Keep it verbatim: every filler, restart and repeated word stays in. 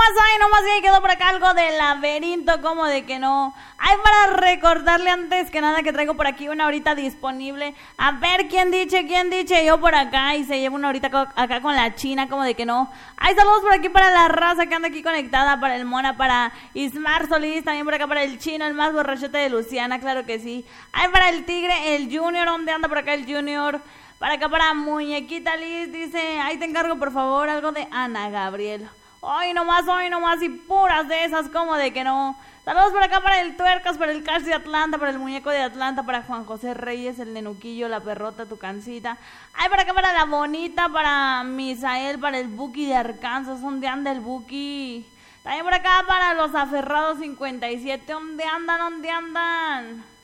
nomás, ay, nomás, y ahí quedó por acá algo del laberinto, como de que no. Ay, para recordarle antes que nada que traigo por aquí una horita disponible. A ver, ¿quién dice, quién dice? Yo por acá, y se lleva una horita co- acá con la China, como de que no. Ay, saludos por aquí para la raza que anda aquí conectada, para el Mona, para Ismar Solís, también por acá para el Chino, el más borrachote de Luciana, claro que sí. Ay, para el Tigre, el Junior, ¿dónde anda por acá el Junior? Para acá para Muñequita Liz, dice, ahí te encargo por favor algo de Ana Gabriel. Hoy nomás, hoy nomás y puras de esas, como de que no. Saludos por acá para el Tuercas, para el Cash de Atlanta, para el Muñeco de Atlanta, para Juan José Reyes, el Nenuquillo, la Perrota, tu cancita. Ay, por acá para la Bonita, para Misael, para el Buki de Arkansas, ¿dónde anda el Buki? También por acá para los Aferrados cincuenta y siete, ¿dónde andan, dónde andan?